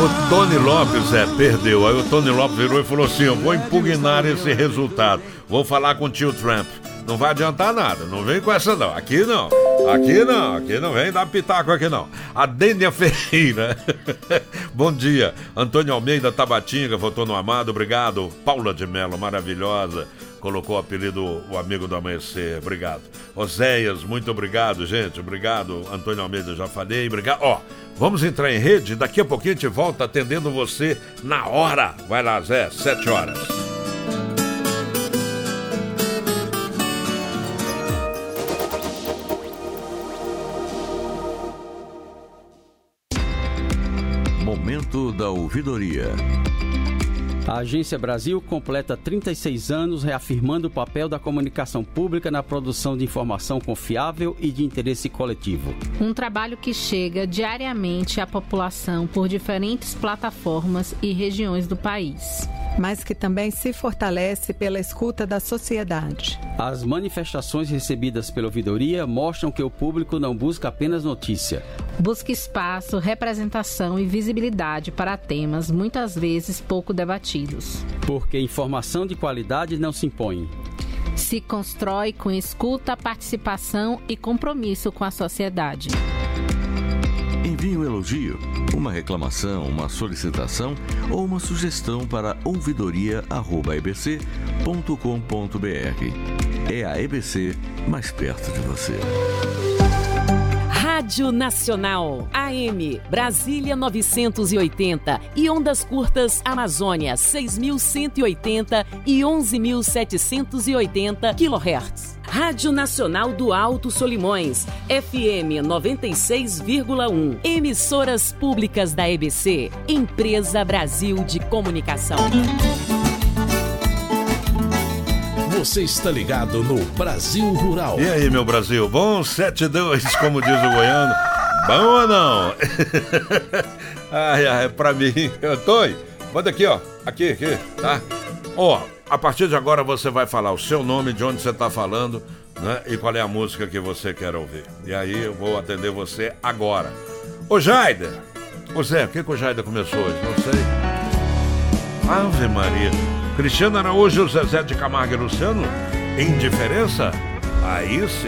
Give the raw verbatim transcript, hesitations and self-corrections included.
O Tony Lopes, é, perdeu. Aí o Tony Lopes virou e falou assim: eu vou impugnar esse resultado. Vou falar com o tio Trump. Não vai adiantar nada, não vem com essa não. Aqui não, aqui não, aqui não vem dar pitaco aqui não. A Dênia Ferreira, bom dia. Antônio Almeida Tabatinga, votou no Amado, obrigado. Paula de Mello, maravilhosa, colocou o apelido O Amigo do Amanhecer, obrigado. Oséias, muito obrigado, gente, obrigado. Antônio Almeida, já falei, obrigado. Ó, vamos entrar em rede, daqui a pouquinho a gente volta atendendo você na hora. Vai lá, Zé, sete horas. Momento da ouvidoria. A Agência Brasil completa trinta e seis anos reafirmando o papel da comunicação pública na produção de informação confiável e de interesse coletivo. Um trabalho que chega diariamente à população por diferentes plataformas e regiões do país, mas que também se fortalece pela escuta da sociedade. As manifestações recebidas pela ouvidoria mostram que o público não busca apenas notícia. Busca espaço, representação e visibilidade para temas muitas vezes pouco debatidos. Porque informação de qualidade não se impõe. Se constrói com escuta, participação e compromisso com a sociedade. Envie um elogio, uma reclamação, uma solicitação ou uma sugestão para ouvidoria arroba e b c ponto com ponto b r. É a E B C mais perto de você. Rádio Nacional, A M, Brasília novecentos e oitenta e ondas curtas Amazônia seis mil cento e oitenta e onze mil setecentos e oitenta quilohertz. Rádio Nacional do Alto Solimões, F M noventa e seis vírgula um. Emissoras públicas da E B C, Empresa Brasil de Comunicação. Você está ligado no Brasil Rural. E aí, meu Brasil? Bom, sete e dois, como diz o goiano. Bom ou não? Ai, ai, pra mim. Antônio, manda aqui, ó. Aqui, aqui, tá? Ó, a partir de agora você vai falar o seu nome, de onde você tá falando, né? E qual é a música que você quer ouvir. E aí eu vou atender você agora. Ô, Jaider. Ô, Zé, o que, que o Jaider começou hoje? Não sei. Ave Maria. Cristiano Araújo, Zezé de Camargo e Luciano, Indiferença? Aí sim.